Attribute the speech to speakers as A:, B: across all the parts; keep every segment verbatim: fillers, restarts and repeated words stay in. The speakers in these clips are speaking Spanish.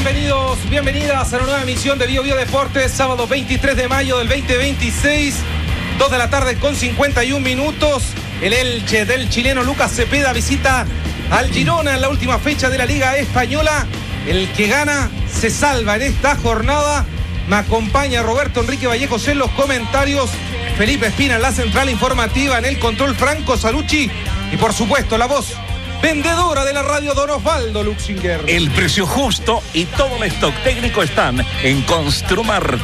A: Bienvenidos, bienvenidas a una nueva emisión de Bio Bio Deportes, sábado veintitrés de mayo del veinte veintiséis, dos de la tarde con cincuenta y un minutos. El Elche del chileno Lucas Cepeda visita al Girona en la última fecha de la Liga Española. El que gana se salva en esta jornada. Me acompaña Roberto Enrique Vallejos en los comentarios, Felipe Espina en la central informativa, en el control Franco Salucci y por supuesto la voz vendedora de la radio, don Osvaldo Luxinger.
B: El precio justo y todo el stock técnico están en Construmart.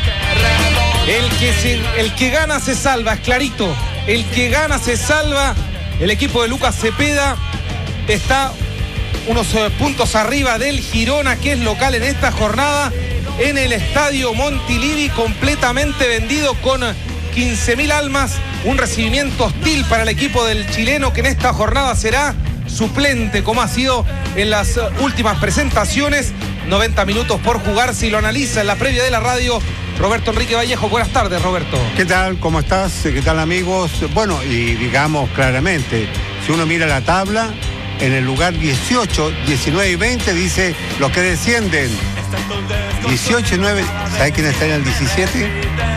A: El que, se, el que gana se salva, es clarito. El que gana se salva. El equipo de Lucas Cepeda está unos puntos arriba del Girona, que es local en esta jornada, en el estadio Montilivi, completamente vendido con quince mil almas. Un recibimiento hostil para el equipo del chileno, que en esta jornada será suplente, como ha sido en las últimas presentaciones. noventa minutos por jugar, si lo analiza en la previa de la radio Roberto Enrique Vallejo. Buenas tardes, Roberto.
C: ¿Qué tal? ¿Cómo estás? ¿Qué tal, amigos? Bueno, y digamos claramente, si uno mira la tabla, en el lugar dieciocho, diecinueve y veinte dice los que descienden. dieciocho y nueve, ¿sabe quién está en el diecisiete?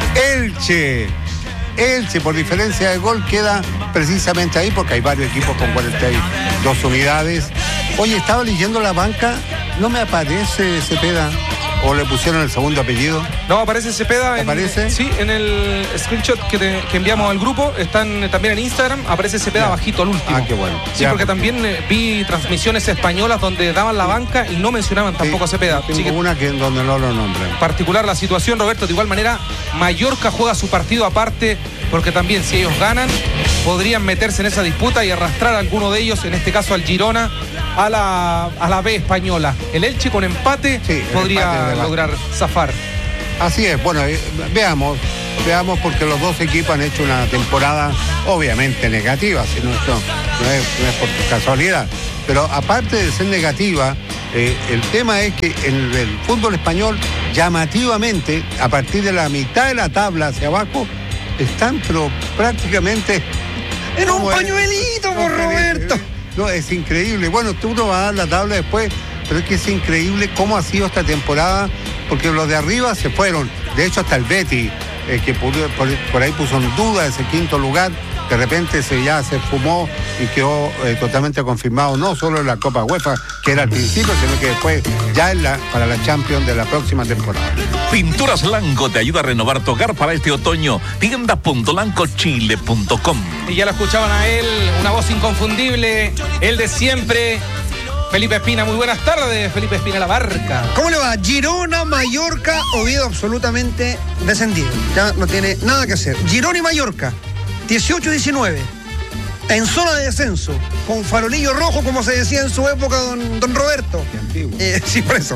C: Elche. Elche, por diferencia de gol, queda precisamente ahí, porque hay varios equipos con cuarenta y dos unidades. Oye, estaba leyendo la banca, no me aparece Cepeda. ¿O le pusieron el segundo apellido?
A: No, aparece Cepeda. En,
C: ¿Aparece?
A: Sí, en el screenshot que, te, que enviamos al grupo. Están también en Instagram. Aparece Cepeda ya bajito al último.
C: Ah, qué bueno.
A: Sí, ya, porque también eh, vi transmisiones españolas donde daban la banca y no mencionaban tampoco sí, a Cepeda.
C: Tengo que, una que donde no lo nombran.
A: Particular la situación, Roberto. De igual manera, Mallorca juega su partido aparte, porque también si ellos ganan, podrían meterse en esa disputa y arrastrar a alguno de ellos, en este caso al Girona, a la, a la B española. El Elche con empate sí, podría empate lograr zafar.
C: Así es, bueno, veamos, veamos porque los dos equipos han hecho una temporada obviamente negativa, si no, esto no es, no es por casualidad. Pero aparte de ser negativa, eh, el tema es que en el fútbol español, llamativamente, a partir de la mitad de la tabla hacia abajo, están pero prácticamente
A: en un pañuelito, por no, Roberto.
C: No, es increíble. Bueno, tú no vas a dar la tabla después, pero es que es increíble cómo ha sido esta temporada, porque los de arriba se fueron. De hecho, hasta el Betis, eh, que por, por, por ahí puso en duda ese quinto lugar, de repente se, ya se fumó y quedó eh, totalmente confirmado, no solo en la Copa UEFA, que era al principio, sino que después ya en la, para la Champions de la próxima temporada.
B: Pinturas Lanco te ayuda a renovar tu hogar para este otoño. tienda punto lanco chile punto com.
A: Y ya lo escuchaban a él, una voz inconfundible, el de siempre, Felipe Espina. Muy buenas tardes, Felipe Espina, la barca.
D: ¿Cómo le va? Girona, Mallorca, Oviedo absolutamente descendido. Ya no tiene nada que hacer. Girona y Mallorca, dieciocho diecinueve, en zona de descenso, con farolillo rojo, como se decía en su época, don, don Roberto. Eh, sí, por eso.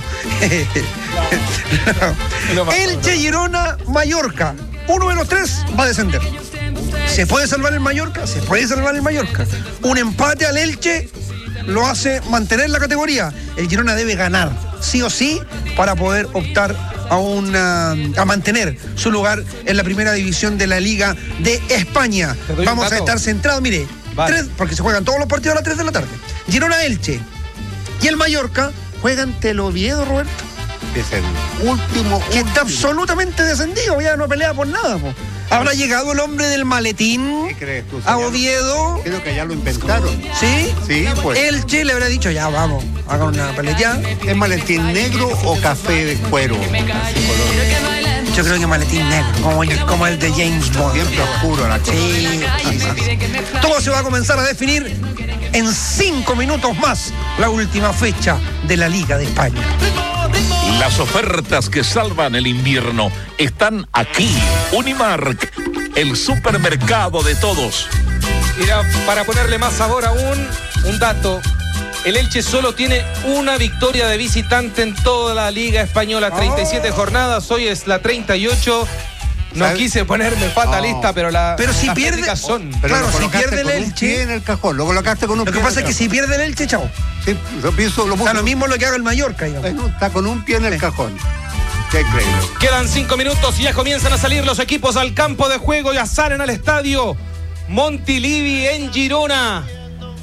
D: No. No. Elche, Girona, Mallorca. Uno de los tres va a descender. ¿Se puede salvar el Mallorca? Se puede salvar el Mallorca. Un empate al Elche lo hace mantener la categoría. El Girona debe ganar, sí o sí, para poder optar a, una, a mantener su lugar en la primera división de la Liga de España. Vamos a estar centrados, mire, vale. tres, porque se juegan todos los partidos a las tres de la tarde. Girona, Elche y el Mallorca juegan ante el Oviedo, Roberto.
C: Es el último.
D: Que
C: último.
D: Está absolutamente descendido, ya no pelea por nada, po. ¿Habrá llegado el hombre del maletín?
C: ¿Qué crees tú?
D: A Oviedo.
C: Creo que ya lo inventaron.
D: ¿Sí?
C: Sí, pues.
D: Elche le habrá dicho, ya vamos, hagan una pelea.
C: ¿Es maletín negro o café de cuero?
D: Yo creo que maletín negro, como el, como el de James Bond.
C: Siempre oscuro la cosa.
D: Sí. Todo se va a comenzar a definir en cinco minutos más, la última fecha de la Liga de España.
B: Las ofertas que salvan el invierno están aquí. Unimark, el supermercado de todos.
A: Mira, para ponerle más sabor aún, un dato. El Elche solo tiene una victoria de visitante en toda la Liga Española. treinta y siete oh. jornadas, hoy es la treinta y ocho. No ¿sabes? Quise ponerme fatalista, no. pero la
D: Pero si pierde,
A: son.
D: Pero claro, si pierde el Elche
C: en el cajón, lo colocaste con un
D: Lo
C: pie
D: que pasa es que si pierde el Elche, chao.
C: Sí, lo pienso, lo
D: Está lo mismo lo que haga el Mallorca, digamos.
C: No, está con un pie en el sí. cajón. Qué increíble.
A: Quedan cinco minutos y ya comienzan a salir los equipos al campo de juego y a salen al estadio Montilivi en Girona.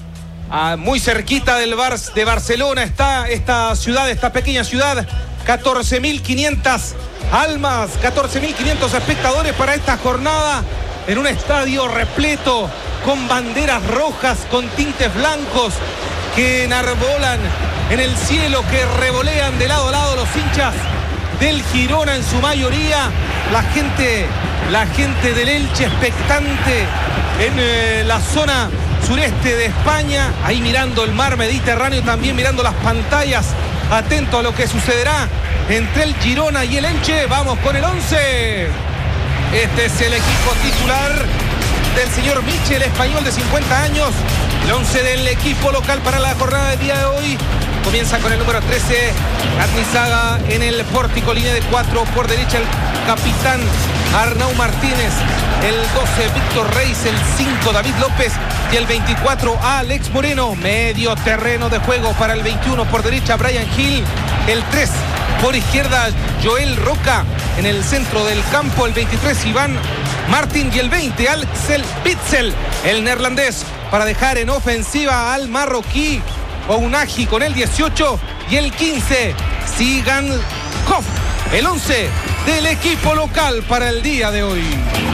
A: Ah, muy cerquita del Bar de Barcelona está esta ciudad, esta pequeña ciudad. catorce mil quinientas almas, catorce mil quinientos espectadores para esta jornada en un estadio repleto con banderas rojas, con tintes blancos que enarbolan en el cielo, que revolean de lado a lado los hinchas del Girona en su mayoría. La gente, la gente del Elche expectante en eh, la zona sureste de España, ahí mirando el mar Mediterráneo, también mirando las pantallas, atento a lo que sucederá entre el Girona y el Elche. Vamos con el once. Este es el equipo titular del señor Michel, español de cincuenta años. El once del equipo local para la jornada del día de hoy. Comienza con el número trece, Gatnizaga en el pórtico, línea de cuatro, por derecha el capitán Arnau Martínez, el doce Víctor Reis, el cinco David López y el veinticuatro Alex Moreno. Medio terreno de juego para el veintiuno, por derecha Brian Hill, el tres por izquierda Joel Roca, en el centro del campo el veintitrés Iván Martín y el veinte Axel Witsel, el neerlandés, para dejar en ofensiva al marroquí Ounahi con el dieciocho y el quince Sigan Koff. El once del equipo local para el día de hoy.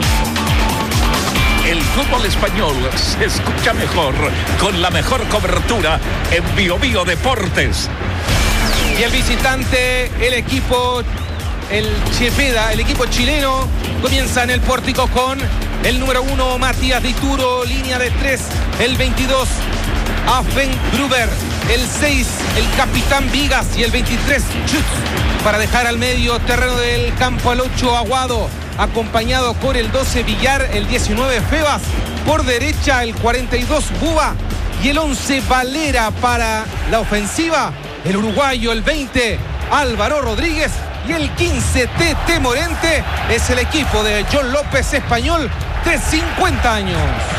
B: El fútbol español se escucha mejor con la mejor cobertura en Bio Bio Deportes.
A: Y el visitante, el equipo, el Chepeda, el equipo chileno, comienza en el pórtico con el número uno Matías Dituro, línea de tres, el veintidós Afen Gruber, el seis el capitán Vigas y el veintitrés Schutz, para dejar al medio terreno del campo al ocho Aguado, acompañado por el doce Villar, el diecinueve Febas, por derecha el cuarenta y dos Buba y el once Valera. Para la ofensiva el uruguayo, el veinte Álvaro Rodríguez y el quince Tete Morente. Es el equipo de John López, español de cincuenta años.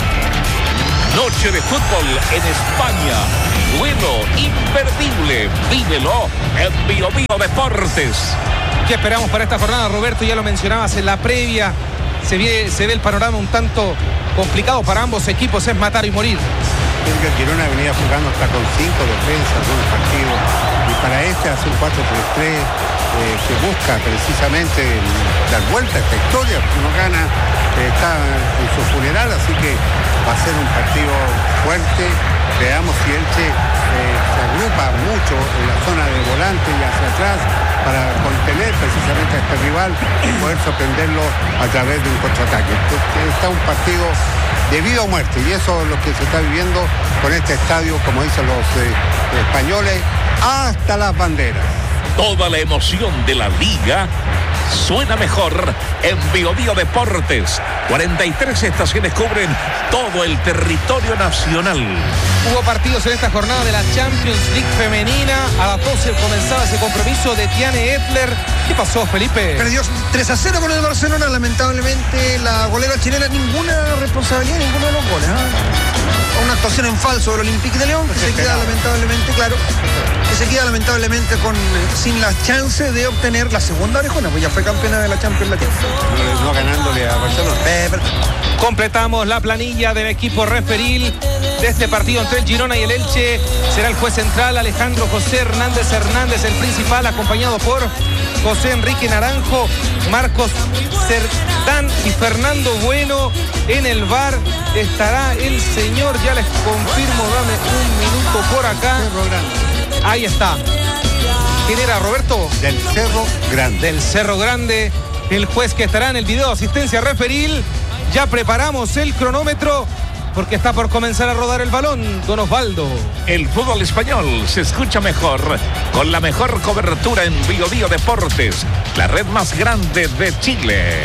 B: Noche de fútbol en España. Duelo imperdible. Vívelo en Bio Bio Deportes.
A: ¿Qué esperamos para esta jornada, Roberto? Ya lo mencionabas en la previa. Se ve, se ve el panorama un tanto complicado para ambos equipos. Es matar y morir.
C: El Girona venía jugando hasta con cinco defensas en un partido. Y para este hace un cuatro tres tres eh, que busca precisamente dar vuelta a esta historia. Uno gana, eh, está en su funeral, así que va a ser un partido fuerte. Veamos si Elche eh, se agrupa mucho en la zona de volante y hacia atrás para contener precisamente a este rival y poder sorprenderlo a través de un contraataque. Está un partido de vida o muerte, y eso es lo que se está viviendo con este estadio, como dicen los eh, españoles, hasta las banderas.
B: Toda la emoción de la liga suena mejor en Bio Bio Deportes. cuarenta y tres estaciones cubren todo el territorio nacional.
A: Hubo partidos en esta jornada de la Champions League femenina. A las doce comenzaba ese compromiso de Tiane Etler. ¿Qué pasó, Felipe?
D: Perdió tres a cero con el Barcelona. Lamentablemente la golera chilena, ninguna responsabilidad, ninguno de los goles, ¿eh? Una actuación en falso del Olympique de León, que se queda lamentablemente, claro, que se queda lamentablemente con sin las chances de obtener la segunda orejona, pues ya fue campeona de la Champions League.
C: No, no ganándole a Barcelona.
D: Eh, pero...
A: Completamos la planilla del equipo referil de este partido entre el Girona y el Elche. Será el juez central Alejandro José Hernández Hernández, el principal, acompañado por José Enrique Naranjo, Marcos Cerdán y Fernando Bueno. En el V A R estará el señor, ya les confirmo, dame un minuto por acá.
C: Cerro Grande.
A: Ahí está. ¿Quién era, Roberto?
C: Del Cerro Grande.
A: Del Cerro Grande, el juez que estará en el video asistencia referil. Ya preparamos el cronómetro porque está por comenzar a rodar el balón, don Osvaldo.
B: El fútbol español se escucha mejor con la mejor cobertura en Bio Bio Deportes, la red más grande de Chile.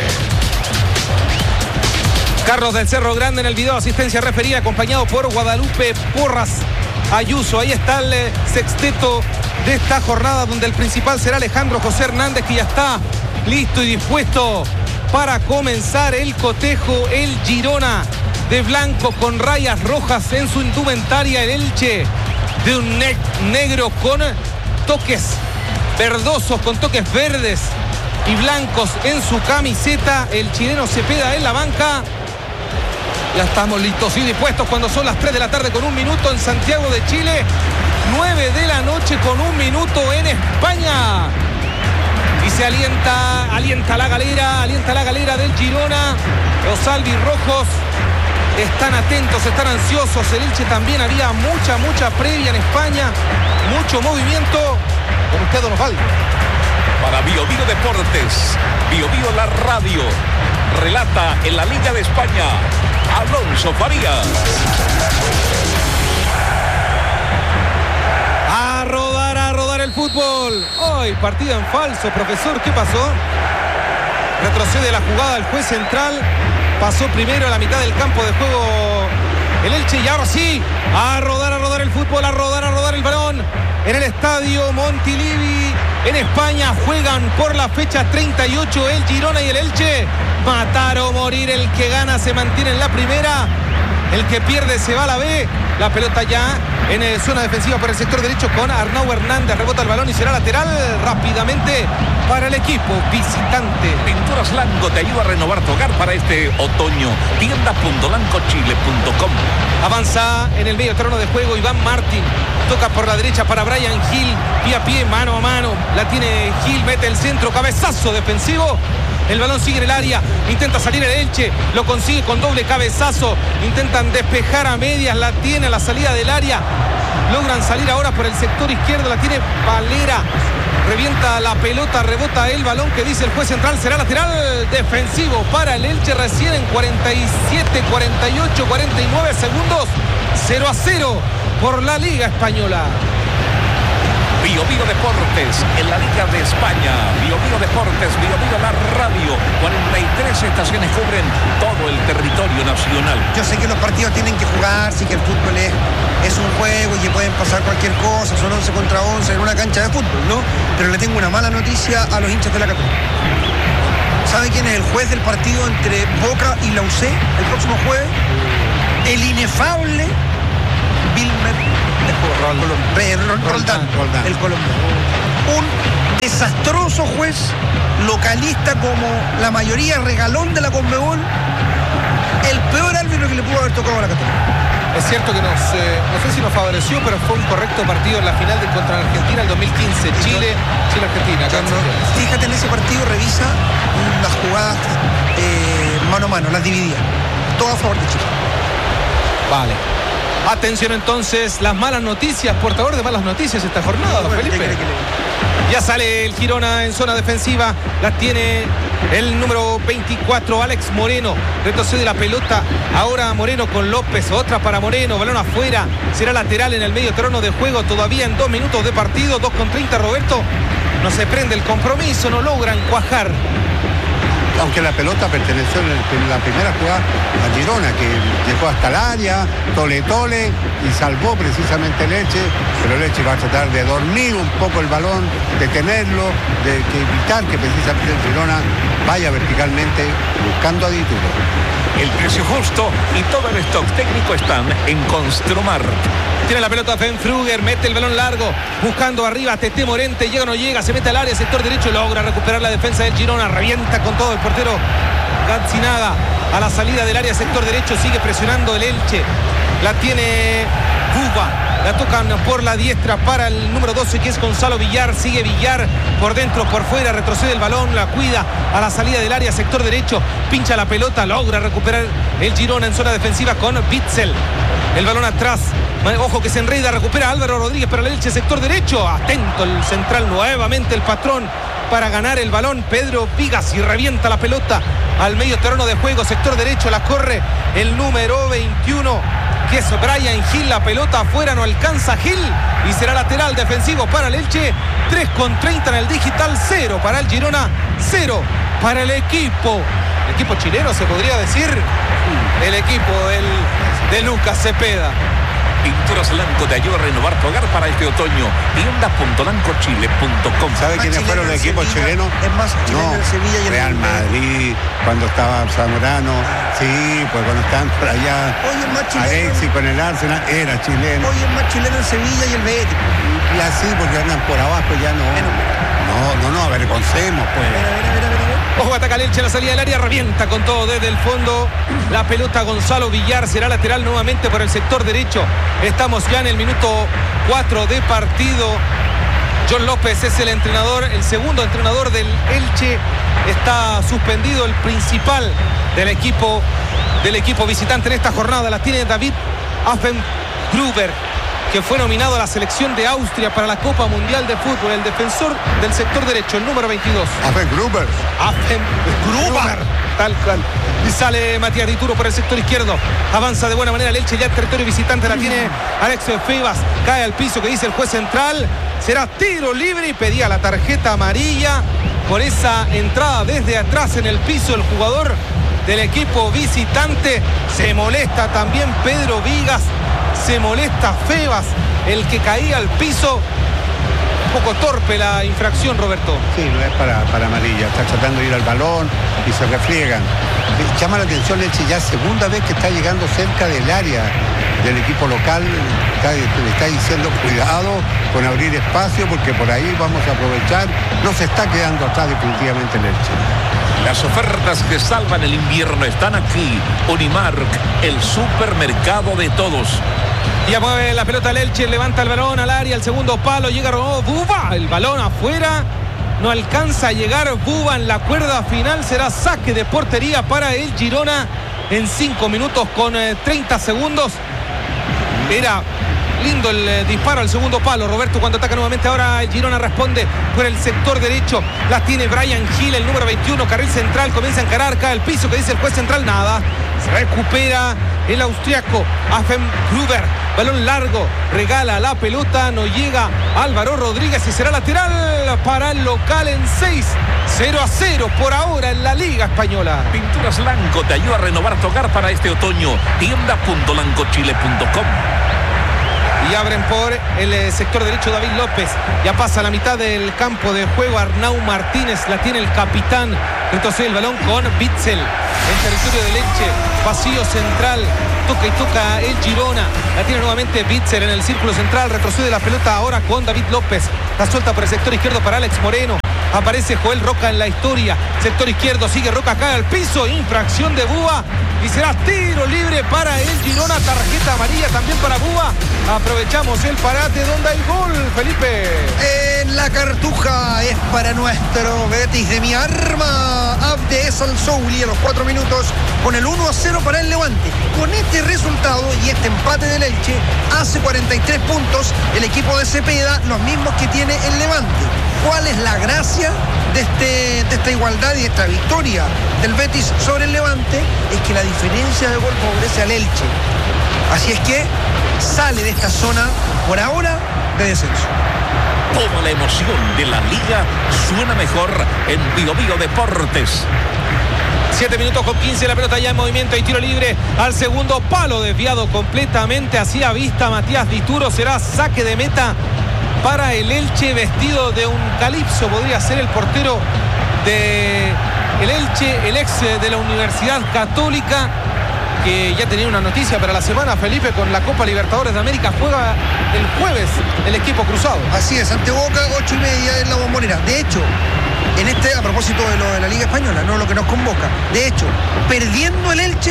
A: Carlos del Cerro Grande en el video asistencia referida, acompañado por Guadalupe Porras Ayuso. Ahí está el sexteto de esta jornada, donde el principal será Alejandro José Hernández, que ya está listo y dispuesto para comenzar el cotejo. El Girona de blanco con rayas rojas en su indumentaria, el Elche de un ne- negro con toques verdosos, con toques verdes y blancos en su camiseta. El chileno Cepeda en la banca. Ya estamos listos y dispuestos cuando son las tres de la tarde con un minuto en Santiago de Chile. nueve de la noche con un minuto en España. Y se alienta, alienta la galera, alienta la galera del Girona. Los albirrojos están atentos, están ansiosos. El Elche también, había mucha, mucha previa en España. Mucho movimiento. Con usted, don Osvaldo.
B: Para Bio Bio Deportes, Bio Bio la radio. Relata en la Liga de España, Alonso Farías.
A: A rodar, a rodar el fútbol. Hoy partido en falso, profesor. ¿Qué pasó? Retrocede la jugada el juez central. Pasó primero a la mitad del campo de juego el Elche y ahora sí, a rodar, a rodar el fútbol, a rodar, a rodar el balón. En el estadio Montilivi, en España, juegan por la fecha treinta y ocho el Girona y el Elche. Matar o morir, el que gana se mantiene en la primera. El que pierde se va a la B. La pelota ya en eh, zona defensiva por el sector derecho con Arnau Hernández. Rebota el balón y será lateral rápidamente para el equipo visitante.
B: Pinturas Lanco te ayuda a renovar tu hogar para este otoño. tienda punto lanco chile punto com.
A: Avanza en el medio terreno de juego Iván Martín. Toca por la derecha para Brian Gil. Pie a pie, mano a mano. La tiene Gil, mete el centro, cabezazo defensivo. El balón sigue en el área, intenta salir el Elche, lo consigue con doble cabezazo, intentan despejar a medias, la tiene a la salida del área, logran salir ahora por el sector izquierdo, la tiene Valera, revienta la pelota, rebota el balón que dice el juez central, será lateral defensivo para el Elche recién en cuarenta y siete, cuarenta y ocho, cuarenta y nueve segundos, cero a cero por la Liga Española.
B: Bio Bio Deportes en la Liga de España. Bio Bio Deportes, Bio Bio la radio. cuarenta y tres estaciones cubren todo el territorio nacional.
D: Yo sé que los partidos tienen que jugarse y que el fútbol es, es un juego y que pueden pasar cualquier cosa, son once contra once en una cancha de fútbol, ¿no? Pero le tengo una mala noticia a los hinchas de la Católica. ¿Sabe quién es el juez del partido entre Boca y la U C el próximo jueves? El inefable Wilmer Roldán, Roldán, Roldán, el colombiano. Un desastroso juez, localista como la mayoría, regalón de la Conmebol, el peor árbitro que le pudo haber tocado a la Católica.
A: Es cierto que nos, eh, no sé si nos favoreció, pero fue un correcto partido en la final de contra Argentina el dos mil quince, Chile, Chile-Argentina.
D: No, fíjate en ese partido, revisa las jugadas eh, mano a mano, las dividía, todo a favor de Chile.
A: Vale. Atención entonces, las malas noticias, portador de malas noticias esta jornada, don Felipe. Ya sale el Girona en zona defensiva, la tiene el número veinticuatro, Alex Moreno, retrocede la pelota, ahora Moreno con López, otra para Moreno, balón afuera, será lateral en el medio terreno de juego, todavía en dos minutos de partido, dos con treinta, Roberto, no se prende el compromiso, no logran cuajar.
C: Aunque la pelota perteneció en la primera jugada a Girona, que llegó hasta el área, tole tole, y salvó precisamente el Elche, pero el Elche va a tratar de dormir un poco el balón, de tenerlo, de que evitar que precisamente el Girona vaya verticalmente buscando a Dituro.
B: El precio justo y todo el stock técnico están en Construmar.
A: Tiene la pelota Fenfruger, mete el balón largo, buscando arriba Tete Morente, llega o no llega, se mete al área, sector derecho, logra recuperar la defensa del Girona, revienta con todo el portero Gazzinaga a la salida del área, sector derecho, sigue presionando el Elche, la tiene Cuba, la tocan por la diestra para el número doce que es Gonzalo Villar, sigue Villar por dentro, por fuera, retrocede el balón, la cuida a la salida del área, sector derecho, pincha la pelota, logra recuperar el Girona en zona defensiva con Witzel, el balón atrás, ojo que se enreda, recupera Álvaro Rodríguez para el Elche, sector derecho, atento el central, nuevamente el patrón para ganar el balón, Pedro Vigas, y revienta la pelota al medio terreno de juego, sector derecho, la corre el número veintiuno que es Brian Gil, la pelota afuera, no alcanza Gil y será lateral defensivo para el Elche, tres con treinta en el digital, cero para el Girona, cero para el equipo, el equipo chileno se podría decir, el equipo del, de Lucas Cepeda.
B: Pinturas Lanco te ayuda a renovar tu hogar para este otoño. tienda punto lanco chile punto com.
C: ¿Sabe quiénes fueron los equipos chilenos?
D: Es más chileno
C: no,
D: el Sevilla y el
C: Real Madrid, cuando estaba Zamorano, sí, pues cuando estaban por allá,
D: hoy es más chileno.
C: Alexis con el Arsenal, era chileno.
D: Hoy es más chileno el Sevilla y el Betis.
C: Y así, porque andan por abajo ya no.
D: Bueno,
C: no, no, no, avergoncemos, pues.
D: A ver, a ver, a ver, a ver.
A: Ojo, ataca el Elche en la salida del área, revienta con todo desde el fondo. La pelota Gonzalo Villar, será lateral nuevamente por el sector derecho. Estamos ya en el minuto cuatro de partido. John López es el entrenador, el segundo entrenador del Elche. Está suspendido el principal del equipo, del equipo visitante en esta jornada. La tiene David Affengruber, que fue nominado a la selección de Austria para la Copa Mundial de Fútbol. El defensor del sector derecho, el número veintidós.
C: Affengruber.
A: Affengruber. Tal cual. Y sale Matías Dituro por el sector izquierdo. Avanza de buena manera el Elche, ya en territorio visitante. La tiene Alex Febas. Cae al piso, que dice el juez central. Será tiro libre y pedía la tarjeta amarilla por esa entrada desde atrás en el piso. El jugador del equipo visitante. Se molesta también Pedro Vigas. Se molesta Febas, el que caía al piso. Un poco torpe la infracción, Roberto.
C: Sí, no es para, para amarilla. Está tratando de ir al balón y se refriegan. Llama la atención Elche, ya segunda vez que está llegando cerca del área del equipo local. Está, le está diciendo cuidado con abrir espacio, porque por ahí vamos a aprovechar. No se está quedando atrás definitivamente el Elche.
B: Las ofertas que salvan el invierno están aquí. Unimark, el supermercado de todos.
A: Ya mueve la pelota el Elche, levanta el balón al área, el segundo palo, llega oh, Buba, el balón afuera, no alcanza a llegar Buba en la cuerda final. Será saque de portería para el Girona en cinco minutos con eh, treinta segundos. Era lindo el eh, disparo al segundo palo, Roberto, cuando ataca nuevamente ahora el Girona. Responde por el sector derecho, la tiene Brian Gil, el número veintiuno, carril central, comienza a encarar, cae el piso, que dice el juez central, nada. Se recupera el austriaco Affengruber, balón largo, regala la pelota, no llega Álvaro Rodríguez y será lateral para el local en seis. cero a cero por ahora en la Liga Española.
B: Pinturas Lanco te ayuda a renovar tu hogar para este otoño. tienda punto lancochile punto com.
A: Y abren por el sector derecho David López. Ya pasa a la mitad del campo de juego Arnau Martínez. La tiene el capitán. Retrocede el balón con Bitzel. En territorio del Elche. Pasillo central. Toca y toca el Girona. La tiene nuevamente Bitzel en el círculo central. Retrocede la pelota ahora con David López. La suelta por el sector izquierdo para Alex Moreno. Aparece Joel Roca en la historia. Sector izquierdo, sigue Roca, cae al piso. Infracción de Búa. Y será tiro libre para el Girona. Tarjeta amarilla también para Búa. Aprovechamos el parate donde hay gol, Felipe.
D: En la cartuja es para nuestro Betis de mi arma, Abde Salsouli, a los cuatro minutos, con el uno a cero para el Levante. Con este resultado y este empate del Elche, hace cuarenta y tres puntos el equipo de Cepeda, los mismos que tiene el Levante. ¿Cuál es la gracia de, este, de esta igualdad y de esta victoria del Betis sobre el Levante? Es que la diferencia de gol favorece al Elche. Así es que sale de esta zona, por ahora, de descenso.
B: Toda la emoción de la liga suena mejor en Bio Bio Deportes.
A: siete minutos con quince, la pelota ya en movimiento y tiro libre al segundo palo, desviado completamente hacia vista Matías Dituro. Será saque de meta para el Elche, vestido de un calipso. Podría ser el portero de el Elche, el ex de la Universidad Católica, que ya tenía una noticia para la semana, Felipe, con la Copa Libertadores de América. Juega el jueves el equipo cruzado.
D: Así es, ante Boca, ocho y media en la Bombonera. De hecho, en este, a propósito de lo de la Liga Española, no lo que nos convoca, de hecho, perdiendo el Elche,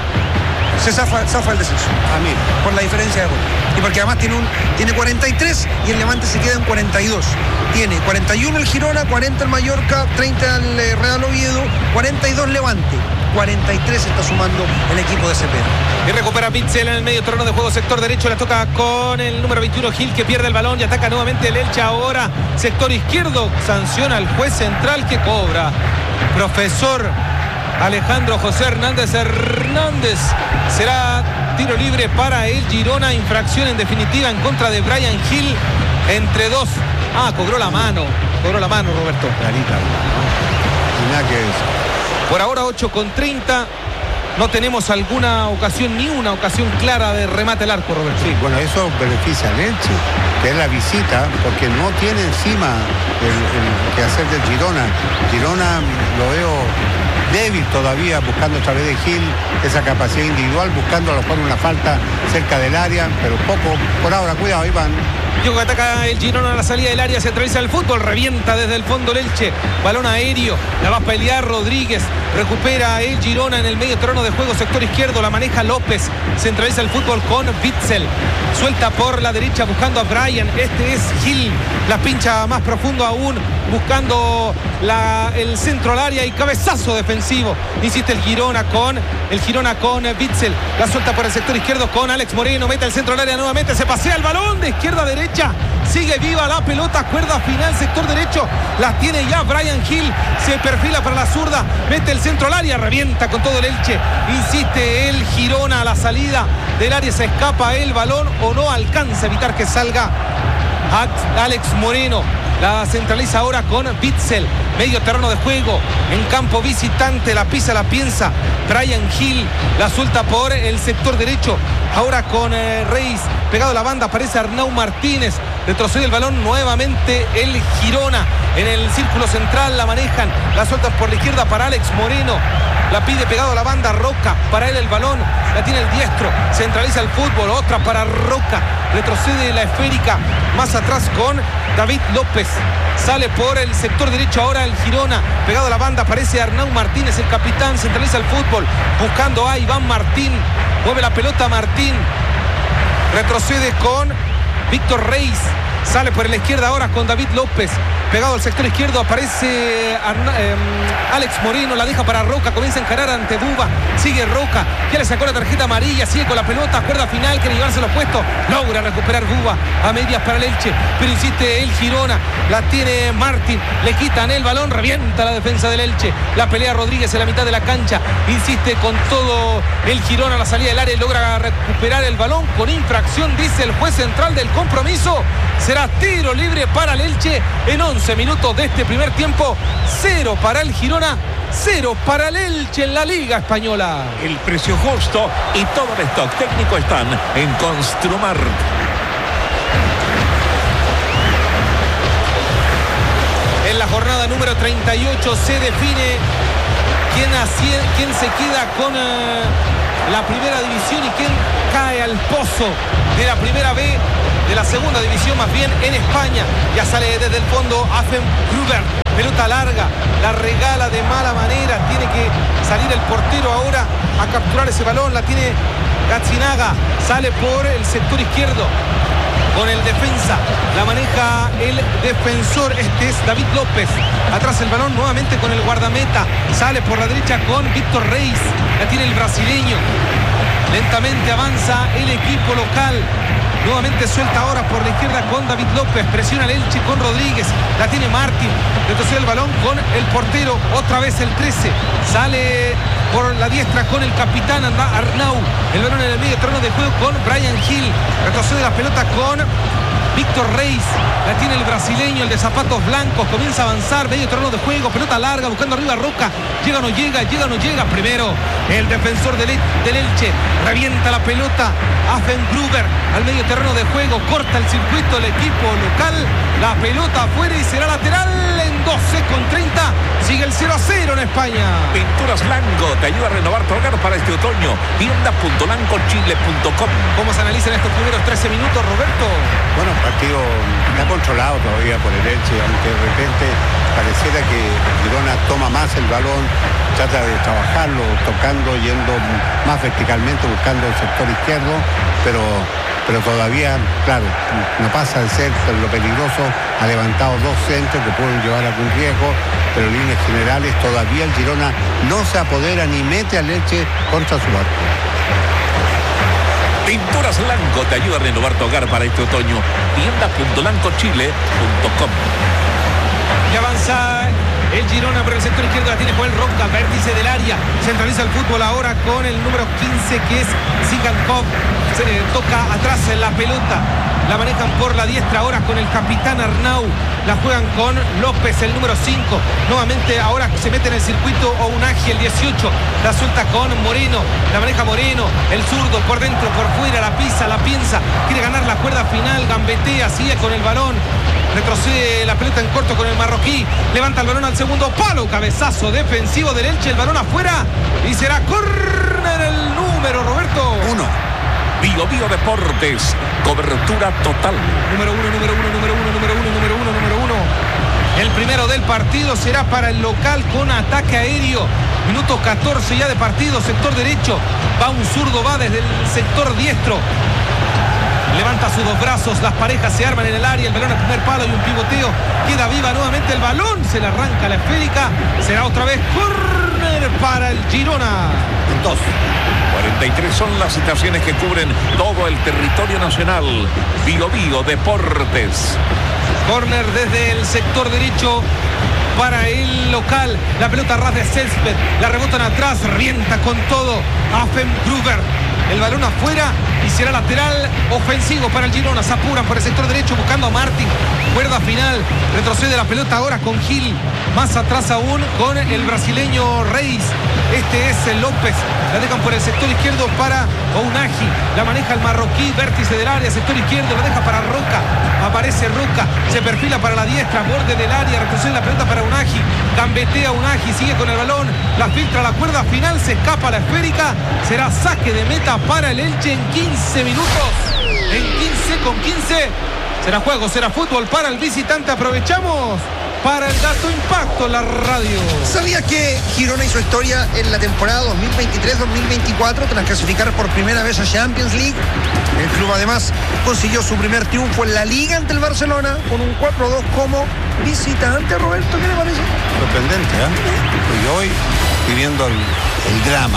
D: se zafa, zafa el descenso.
C: Ah, mira.
D: Por la diferencia de gol. Y porque además tiene, un, tiene cuarenta y tres y el Levante se queda en cuarenta y dos. Tiene cuarenta y uno el Girona, cuarenta el Mallorca, treinta el Real Oviedo, cuarenta y dos Levante. cuarenta y tres está sumando el equipo de Cepeda.
A: Y recupera Bitzel en el medio terreno de juego, sector derecho, la toca con el número veintiuno Gil, que pierde el balón y ataca nuevamente el Elche ahora. Sector izquierdo, sanciona al juez central que cobra. Profesor Alejandro José Hernández Hernández. Será tiro libre para el Girona, infracción en definitiva en contra de Brian Gil. Entre dos. Ah, cobró la mano. Cobró la mano, Roberto.
C: Clarita, ¿no? Y nada que es.
A: Por ahora ocho con treinta. No tenemos alguna ocasión, ni una ocasión clara de remate al arco, Roberto.
C: Sí, bueno, eso beneficia al Elche, que es la visita, porque no tiene encima el, el que hacer del Girona. Girona lo veo débil todavía, buscando a través de Gil esa capacidad individual, buscando a lo mejor una falta cerca del área, pero poco, por ahora, cuidado, Iván.
A: Diego que ataca el Girona a la salida del área, centraliza el fútbol, revienta desde el fondo el Elche, balón aéreo, la va a pelear Rodríguez, recupera el Girona en el medio terreno de juego, sector izquierdo, la maneja López, centraliza el fútbol con Witzel, suelta por la derecha buscando a Brian, este es Gil, la pincha más profundo aún, buscando la, el centro al área y cabezazo defensivo, insiste el Girona con el Girona con Witzel, la suelta por el sector izquierdo con Alex Moreno, mete el centro al área nuevamente, se pasea el balón de izquierda a derecha, sigue viva la pelota, cuerda final, sector derecho, la tiene ya Brian Gil, se perfila para la zurda, mete el centro al área, revienta con todo el Elche, insiste el Girona a la salida del área, se escapa el balón o no alcanza a evitar que salga Alex Moreno. La centraliza ahora con Witzel, medio terreno de juego, en campo visitante, la pisa, la piensa Brian Gil, la suelta por el sector derecho, ahora con eh, Reis, pegado a la banda, aparece Arnau Martínez, retrocede el balón nuevamente el Girona, en el círculo central la manejan, la sueltan por la izquierda para Alex Moreno, la pide pegado a la banda Roca, para él el balón, la tiene el diestro, centraliza el fútbol, otra para Roca, retrocede la esférica, más atrás con David López, sale por el sector derecho ahora el Girona, pegado a la banda aparece Arnau Martínez, el capitán, centraliza el fútbol, buscando a Iván Martín, mueve la pelota Martín, retrocede con Víctor Reis, sale por la izquierda ahora con David López, pegado al sector izquierdo aparece Arna, eh, Alex Moreno, la deja para Roca, comienza a encarar ante Buba, sigue Roca, ya le sacó la tarjeta amarilla, sigue con la pelota, cuerda final, quiere llevarse los puestos, logra recuperar Buba a medias para el Elche, pero insiste el Girona, la tiene Martín, le quitan el balón, revienta la defensa del Elche, la pelea Rodríguez en la mitad de la cancha, insiste con todo el Girona a la salida del área, logra recuperar el balón con infracción, dice el juez central del compromiso, será tiro libre para el Elche en once minutos de este primer tiempo, cero para el Girona, cero para el Elche en la Liga Española.
B: El precio justo y todo el stock técnico están en Construmar.
A: En la jornada número treinta y ocho se define quién, así, quién se queda con uh, la primera división y quién cae al pozo de la primera B, de la segunda división más bien en España. Ya sale desde el fondo Afen Gruber, pelota larga, la regala de mala manera, tiene que salir el portero ahora a capturar ese balón, la tiene Gazzinaga, sale por el sector izquierdo con el defensa, la maneja el defensor, este es David López, atrás el balón nuevamente con el guardameta, sale por la derecha con Víctor Reis, la tiene el brasileño, lentamente avanza el equipo local, nuevamente suelta ahora por la izquierda con David López, presiona el Elche con Rodríguez, la tiene Martín, retrocede el balón con el portero, otra vez el trece, sale por la diestra con el capitán Arnau, el balón en el medio terreno de juego con Brian Gil, retrocede la pelota con Víctor Reis, la tiene el brasileño, el de zapatos blancos, comienza a avanzar, medio terreno de juego, pelota larga, buscando arriba Roca, llega o no llega, llega o no llega, primero el defensor del, del Elche, revienta la pelota, Afen Gruber al medio terreno de juego, corta el circuito el equipo local, la pelota afuera y será lateral en doce con treinta, sigue el cero a cero en España.
B: Pinturas Lango te ayuda a renovar tu hogar para este otoño, tienda punto lanco chile punto com.
A: ¿Cómo se analizan estos primeros trece minutos, Roberto?
C: Bueno, partido está controlado todavía por el Elche, aunque de repente pareciera que Girona toma más el balón, trata de trabajarlo, tocando, yendo más verticalmente, buscando el sector izquierdo, pero, pero todavía, claro, no pasa de ser lo peligroso, ha levantado dos centros que pueden llevar algún riesgo, pero en líneas generales todavía el Girona no se apodera ni mete al Elche contra su arco.
B: Pinturas Lanco te ayuda a renovar tu hogar para este otoño. tienda punto lanco chile punto com.
A: Y avanza el Girona por el sector izquierdo, la tiene Joel Roca, vértice del área, centraliza el fútbol ahora con el número quince que es Zigankov, se eh, toca atrás en la pelota, la manejan por la diestra ahora con el capitán Arnau, la juegan con López, el número cinco, nuevamente ahora se mete en el circuito Ounagi, el dieciocho, la suelta con Moreno, la maneja Moreno, el zurdo por dentro, por fuera, la pisa, la piensa, quiere ganar la cuerda final, gambetea, sigue con el balón, retrocede la pelota en corto con el marroquí, levanta el balón al segundo palo, cabezazo defensivo del Elche, el balón afuera y será córner el número, Roberto.
C: Uno.
B: Bio Bio Deportes, cobertura total.
A: Número uno, número uno, número uno, número uno, número uno, número uno. El primero del partido será para el local con ataque aéreo. Minuto catorce ya de partido, sector derecho. Va un zurdo, va desde el sector diestro. Levanta sus dos brazos, las parejas se arman en el área, el balón al primer palo y un pivoteo. Queda viva nuevamente el balón, se le arranca la esférica. Será otra vez córner para el Girona.
C: Dos.
B: cuarenta y tres son las estaciones que cubren todo el territorio nacional. Bio Bio Deportes.
A: Córner desde el sector derecho para el local. La pelota ras de césped, la rebotan atrás, revienta con todo Affengruber. El balón afuera y será lateral ofensivo para el Girona. Se apuran por el sector derecho buscando a Martín. Cuerda final. Retrocede la pelota ahora con Gil. Más atrás aún con el brasileño Reis. Este es el López. La dejan por el sector izquierdo para Ounahi. La maneja el marroquí. Vértice del área. Sector izquierdo. La deja para Roca. Aparece Roca. Se perfila para la diestra. Borde del área. Retrocede la pelota para Ounahi. Gambetea Ounahi. Sigue con el balón. La filtra la cuerda final. Se escapa la esférica. Será saque de meta para el Elche en quince minutos. En quince con quince. Será juego, será fútbol para el visitante. Aprovechamos para el dato impacto en la radio.
D: ¿Sabías que Girona hizo historia en la temporada dos mil veintitrés dos mil veinticuatro tras clasificar por primera vez a Champions League? El club además consiguió su primer triunfo en la Liga ante el Barcelona con un cuatro dos como visitante. Roberto, ¿qué le parece?
C: Sorprendente, ¿eh? Y hoy viviendo el, el drama.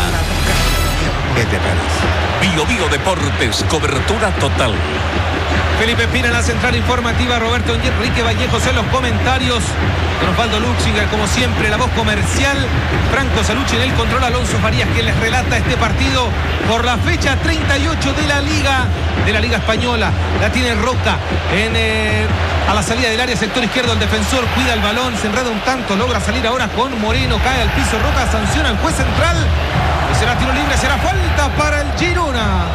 C: ¿Qué te parece?
B: Bio Bio Deportes, cobertura total.
A: Felipe Pina en la central informativa, Roberto Enrique Vallejos en los comentarios, con Osvaldo Luxinger como siempre, la voz comercial, Franco Salucci en el control, Alonso Farías quien les relata este partido por la fecha treinta y ocho de la Liga, de la Liga Española. La tiene Roca en, eh, a la salida del área, sector izquierdo, el defensor cuida el balón, se enreda un tanto, logra salir ahora con Moreno, cae al piso Roca, sanciona al juez central y será tiro libre, será falta para el Girona.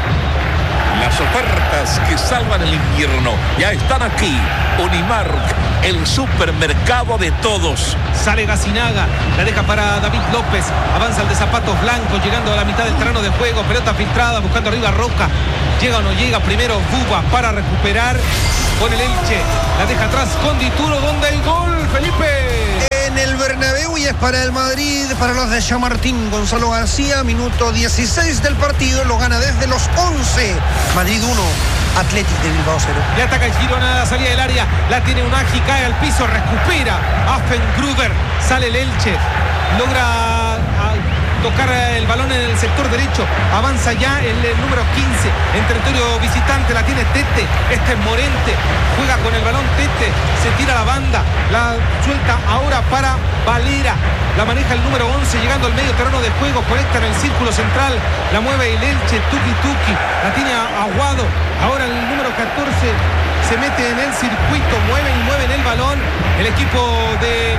B: Las ofertas que salvan el invierno ya están aquí. Unimark, el supermercado de todos.
A: Sale Gacinaga, la deja para David López. Avanza el de zapatos blancos, llegando a la mitad del terreno de juego. Pelota filtrada, buscando arriba Roca. Llega o no llega, primero Buba para recuperar con el Elche. La deja atrás con Dituro, donde el gol, Felipe.
D: En el Bernabéu y es para el Madrid, para los de Chamartín. Gonzalo García, minuto dieciséis del partido, lo gana desde los once. Madrid uno, Athletic de Bilbao cero.
A: Le ataca el Girona a la salida del área, la tiene Ounahi, cae al piso, recupera Affengruber, sale el Elche, logra tocar el balón en el sector derecho, avanza ya el, el número quince en territorio visitante, la tiene Tete, este es Morente, juega con el balón Tete, se tira la banda, la suelta ahora para Valera, la maneja el número once llegando al medio terreno de juego, conecta en el círculo central, la mueve el Elche, Tuki Tuki, la tiene Aguado, ahora el número catorce se mete en el circuito, mueven y mueven el balón, el equipo de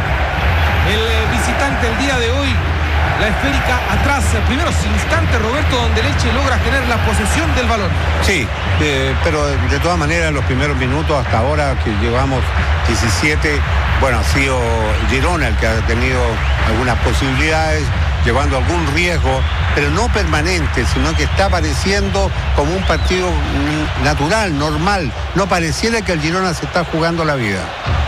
A: el visitante el día de hoy. La esférica atrás, primeros instantes, Roberto, donde el Elche logra tener la posesión del balón.
C: Sí, eh, pero de todas maneras, los primeros minutos hasta ahora que llevamos diecisiete, bueno, ha sido Girona el que ha tenido algunas posibilidades, llevando algún riesgo, pero no permanente, sino que está pareciendo como un partido natural, normal. No pareciera que el Girona se está jugando la vida.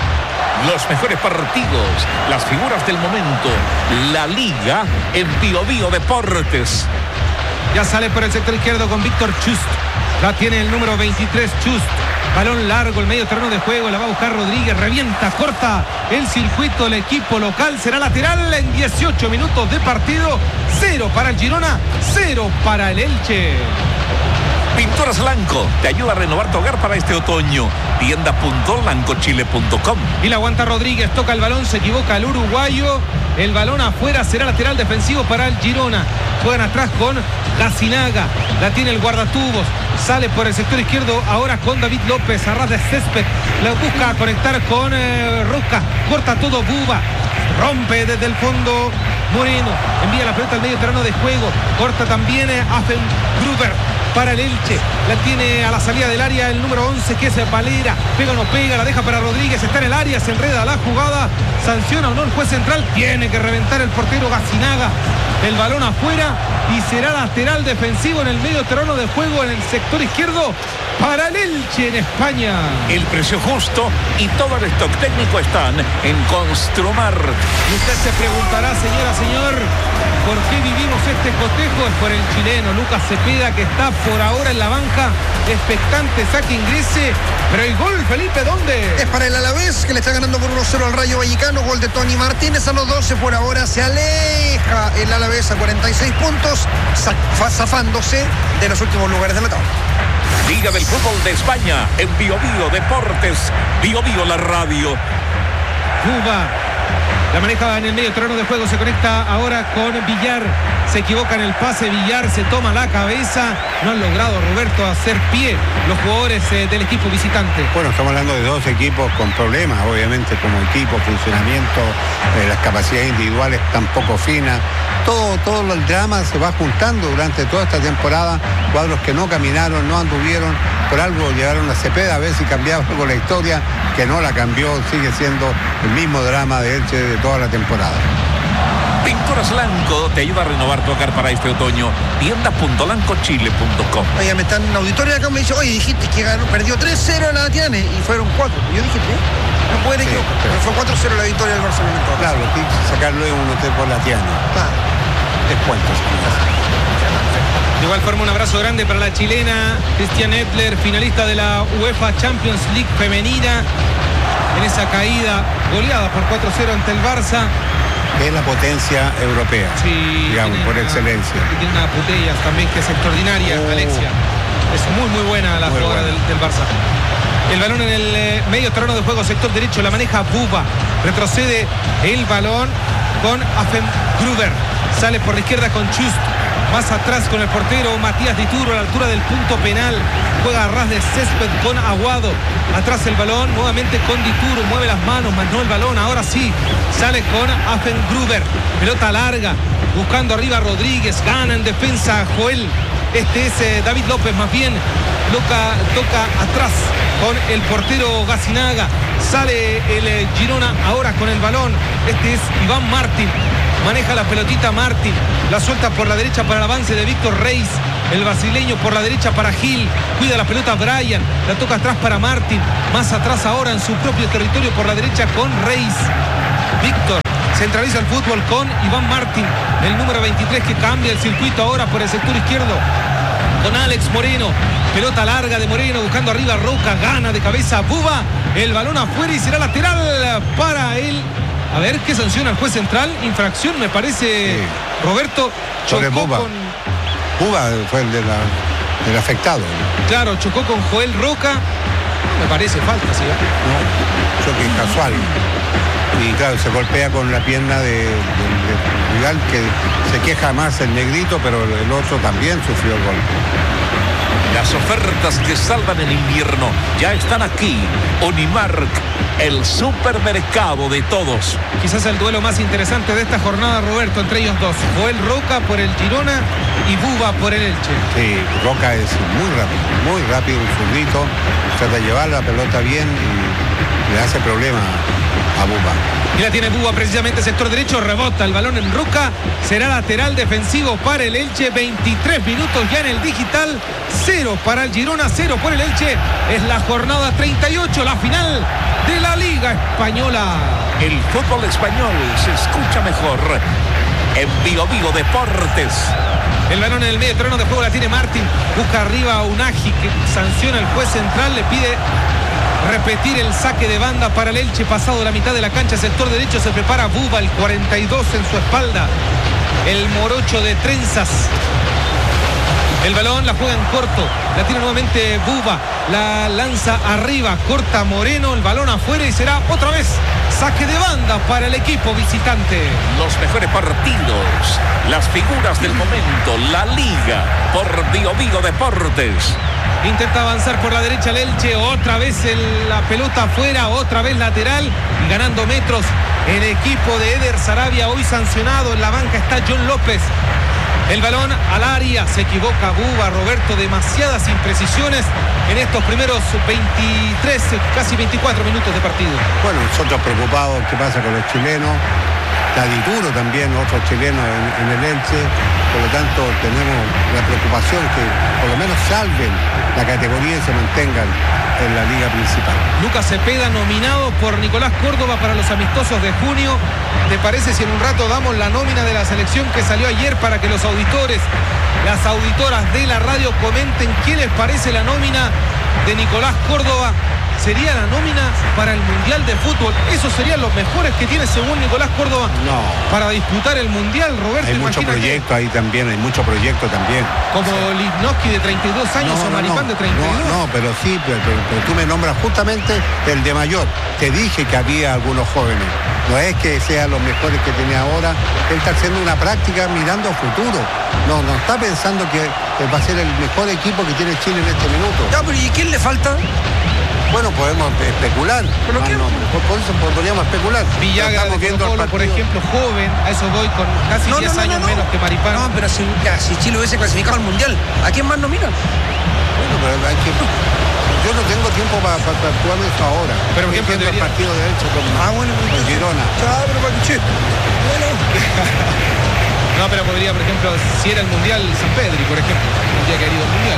B: Los mejores partidos, las figuras del momento, la Liga en Bio Bio Deportes.
A: Ya sale por el sector izquierdo con Víctor Chust. La tiene el número veintitrés Chust. Balón largo, el medio terreno de juego, la va a buscar Rodríguez, revienta, corta el circuito, el equipo local será lateral en dieciocho minutos de partido. Cero para el Girona, cero para el Elche.
B: Pinturas Lanco te ayuda a renovar tu hogar para este otoño. Tienda punto lancochile punto com.
A: Y la aguanta Rodríguez, toca el balón, se equivoca el uruguayo. El balón afuera, será lateral defensivo para el Girona. Juegan atrás con Gacinaga, la tiene el guardatubos. Sale por el sector izquierdo ahora con David López, a ras de césped. La busca conectar con eh, Roca. Corta todo Buba. Rompe desde el fondo Moreno. Envía la pelota al medio terreno de juego. Corta también eh, Affengruber. para el Elche. La tiene a la salida del área el número once, que es Valera. Pega o no pega, la deja para Rodríguez. Está en el área, se enreda la jugada. Sanciona o no el juez central. Tiene que reventar el portero Gacinaga. El balón afuera y será lateral defensivo en el medio terreno de juego en el sector izquierdo para el Elche en España.
B: El precio justo y todo el stock técnico están en Construmar.
A: Y usted se preguntará, señora, señor, ¿por qué vivimos este cotejo? Es por el chileno Lucas Cepeda, que está por ahora en la banca, expectante, saque, ingrese. Pero el gol, Felipe, ¿dónde?
D: Es para el Alavés, que le está ganando por uno cero al Rayo Vallecano. Gol de Tony Martínez a los doce. Por ahora se aleja el Alavés a cuarenta y seis puntos, zafándose de los últimos lugares de la tabla.
B: Liga del Fútbol de España en Bio Bio Deportes. Bio Bio la radio.
A: Cuba la maneja en el medio terreno de juego, se conecta ahora con Villar, se equivoca en el pase, Villar se toma la cabeza, no han logrado, Roberto, hacer pie los jugadores eh, del equipo visitante.
C: Bueno, estamos hablando de dos equipos con problemas, obviamente, como equipo, funcionamiento, eh, las capacidades individuales tan poco finas, todo, todo el drama se va juntando durante toda esta temporada, cuadros que no caminaron, no anduvieron, por algo llegaron a Cepeda a ver si cambiaba algo la historia, que no la cambió, sigue siendo el mismo drama de Elche de toda la temporada.
B: Pinturas Lanco te ayuda a renovar tu hogar para este otoño. tiendas punto lanco chile punto com.
D: Oiga, me están en auditorio acá, me dice, oye, dijiste que ganó, perdió tres cero en la Tiane y fueron cuatro. Yo dije, ¿eh? No pueden
C: sí,
D: equivocar.
C: Sí.
D: Pero fue cuatro cero la victoria del Barcelona.
C: Claro, tiene que sacar luego un hotel por la Tiana.
D: Claro.
C: Descuentos.
A: De igual forma, un abrazo grande para la chilena Christian Edler, finalista de la UEFA Champions League femenina, en esa caída goleada por cuatro cero ante el Barça.
C: Que es la potencia europea,
A: Sí,
C: digamos, por
A: una,
C: excelencia.
A: Y tiene una Putellas también que es extraordinaria,
C: Oh.
A: Alexia. Es muy, muy buena la
C: Muy
A: jugada
C: buena.
A: del, del Barça. El balón en el eh, medio terreno de juego, sector derecho, la maneja Buba. Retrocede el balón con Affengruber. Sale por la izquierda con Chust. Más atrás con el portero Matías Dituro a la altura del punto penal. Juega a ras de césped con Aguado. Atrás el balón, nuevamente con Dituro. Mueve las manos, más no el balón. Ahora sí, sale con Affengruber. Pelota larga, buscando arriba a Rodríguez. Gana en defensa Joel. Este es eh, David López, más bien. Loca, toca atrás con el portero Gacinaga. Sale el eh, Girona ahora con el balón. Este es Iván Martín. Maneja la pelotita Martín, la suelta por la derecha para el avance de Víctor Reis, el brasileño por la derecha para Gil, cuida la pelota Brian, la toca atrás para Martín, más atrás ahora en su propio territorio por la derecha con Reis. Víctor centraliza el fútbol con Iván Martín, el número veintitrés, que cambia el circuito ahora por el sector izquierdo con Alex Moreno, pelota larga de Moreno buscando arriba Roca, gana de cabeza Buba, el balón afuera y será lateral para él. A ver qué sanciona el juez central. Infracción, me parece, sí. Roberto.
C: Sobre
A: chocó
C: Buba.
A: con.
C: Buba fue el de la, del afectado.
A: Claro, chocó con Joel Roca. Me parece falta, sí.
C: No, choque casual. Y claro, se golpea con la pierna de, de, de rival, que se queja más el negrito, pero el otro también sufrió el golpe.
B: Las ofertas que salvan el invierno ya están aquí. Unimark, el supermercado de todos.
A: Quizás el duelo más interesante de esta jornada, Roberto, entre ellos dos. Joel Roca por el Girona y Buba por el Elche.
C: Sí, Roca es muy rápido, muy rápido, un zurdito. Trata de llevar la pelota bien y le hace problema a Buba.
A: Y la tiene Buba precisamente, sector derecho, rebota el balón en Roca, será lateral defensivo para el Elche. Veintitrés minutos ya en el digital, cero para el Girona, cero por el Elche. Es la jornada treinta y ocho, la final de la Liga Española.
B: El fútbol español se escucha mejor en Bio Bio Deportes.
A: El balón en el medio terreno de juego la tiene Martín, busca arriba a Unagi, que sanciona el juez central, le pide repetir el saque de banda para el Elche, pasado la mitad de la cancha, sector derecho, se prepara Buba, el cuarenta y dos en su espalda, el morocho de trenzas. El balón la juega en corto, la tiene nuevamente Buba, la lanza arriba, corta Moreno, el balón afuera y será otra vez saque de banda para el equipo visitante.
B: Los mejores partidos, las figuras del momento, la Liga por Bio Bio Deportes.
A: Intenta avanzar por la derecha el Elche, otra vez el, la pelota afuera, otra vez lateral y ganando metros el equipo de Eder Sarabia, hoy sancionado. En la banca está John López. El balón al área, se equivoca Buba, Roberto, demasiadas imprecisiones en estos primeros veintitrés, casi veinticuatro minutos de partido.
C: Bueno, nosotros preocupados qué pasa con los chilenos, está Dituro también, otros chilenos en, en el Elche, por lo tanto tenemos la preocupación que por lo menos salven la categoría y se mantengan en la liga principal.
A: Lucas Cepeda nominado por Nicolás Córdoba para los amistosos de junio. ¿Te parece si en un rato damos la nómina de la selección que salió ayer para que los auditores, las auditoras de la radio comenten qué les parece la nómina de Nicolás Córdoba? Sería la nómina para el Mundial de Fútbol. Esos serían los mejores que tiene según Nicolás Córdoba
C: no.
A: para disputar el Mundial, Roberto.
C: Hay mucho proyecto ahí también, hay mucho proyecto también.
A: Como sí. Lipnowski de treinta y dos años
C: no,
A: o
C: no,
A: Maripán
C: no,
A: de treinta y dos.
C: No, no, pero sí, pero, pero, pero tú me nombras justamente el de mayor. Te dije que había algunos jóvenes. No es que sean los mejores que tenía ahora. Él está haciendo una práctica mirando a futuro. No, no está pensando que va a ser el mejor equipo que tiene Chile en este minuto.
D: Ya, pero ¿y quién le falta?
C: Bueno, podemos especular.
D: ¿Pero qué?
C: Por, por eso podríamos especular.
A: Villagra de Colo Colo, por ejemplo, joven, a eso voy, con casi
D: no,
A: diez
D: no, no,
A: años
D: no, no.
A: menos que Maripán.
D: No, pero si, ya, si Chile hubiese clasificado al Mundial, ¿a quién más nomina?
C: Bueno, pero hay que... Yo no tengo tiempo para pa, pa actuar eso ahora.
A: Pero por ejemplo, debería...
C: el partido de Elche con,
D: ah, bueno,
C: con Girona.
D: Ya, pero para que bueno.
A: No, pero podría, por ejemplo, si era el Mundial San Pedri, por ejemplo, tendría que haber ido al Mundial.